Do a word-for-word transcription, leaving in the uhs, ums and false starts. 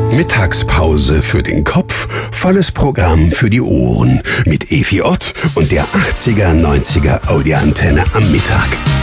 Mittagspause für den Kopf, volles Programm für die Ohren. Mit Efi Ott und der achtziger neunziger Audioantenne am Mittag.